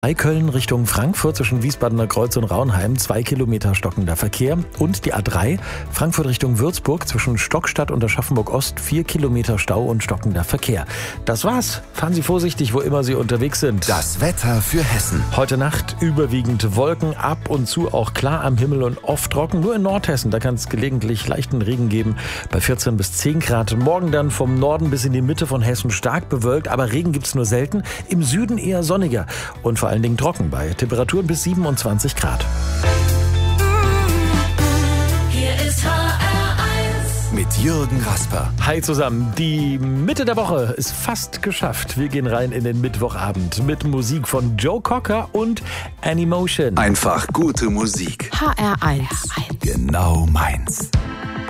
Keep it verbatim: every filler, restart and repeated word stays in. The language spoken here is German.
Bei Köln Richtung Frankfurt zwischen Wiesbadener Kreuz und Raunheim zwei Kilometer stockender Verkehr und die A drei Frankfurt Richtung Würzburg zwischen Stockstadt und Aschaffenburg-Ost vier Kilometer Stau und stockender Verkehr. Das war's. Fahren Sie vorsichtig, wo immer Sie unterwegs sind. Das Wetter für Hessen. Heute Nacht überwiegend Wolken, ab und zu auch klar am Himmel und oft trocken. Nur in Nordhessen, da kann es gelegentlich leichten Regen geben bei vierzehn bis zehn Grad. Morgen dann vom Norden bis in die Mitte von Hessen stark bewölkt, aber Regen gibt's nur selten. Im Süden eher sonniger und vor allen Dingen trocken bei Temperaturen bis siebenundzwanzig Grad. Hier ist H R eins Mit Jürgen Rasper. Hi zusammen, die Mitte der Woche ist fast geschafft. Wir gehen rein in den Mittwochabend mit Musik von Joe Cocker und Animotion. Einfach gute Musik. H R eins. Genau meins.